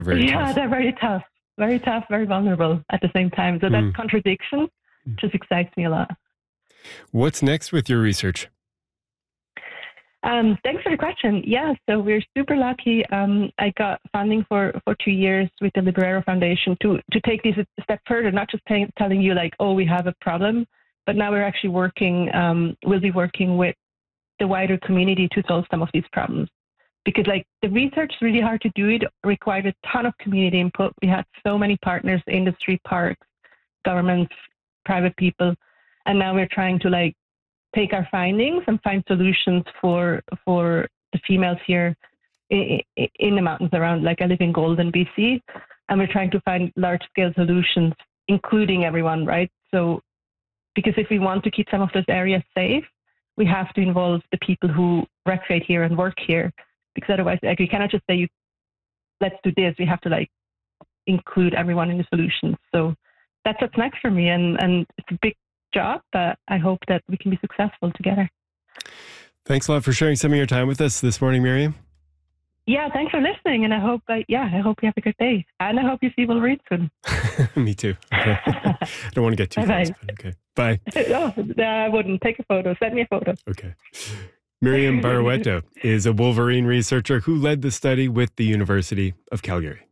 Very Yeah, tough. they're very tough, very vulnerable at the same time. So that Mm. contradiction just excites me a lot. What's next with your research? Thanks for the question. Yeah, so we're super lucky. I got funding for 2 years with the Librero Foundation to take this a step further, not just telling you like, oh, we have a problem, but now we're actually working, we'll be working with the wider community to solve some of these problems. Because like the research is really hard to do. It required a ton of community input. We had so many partners, industry, parks, governments, private people. And now we're trying to like take our findings and find solutions for the females here in the mountains around. Like I live in Golden, BC, and we're trying to find large scale solutions, including everyone, right? So because if we want to keep some of those areas safe, we have to involve the people who recreate here and work here. Because otherwise, like we cannot just say, let's do this. We have to like include everyone in the solutions. So that's what's next for me, and it's a big job, but I hope that we can be successful together. Thanks a lot for sharing some of your time with us this morning, Miriam. Yeah, thanks for listening, and I hope you have a good day, and I hope you see Wolverine soon. Me too. Okay. I don't want to get too close, but okay. Bye. Oh, I wouldn't. Take a photo. Send me a photo. Okay. Miriam Barrueto is a Wolverine researcher who led the study with the University of Calgary.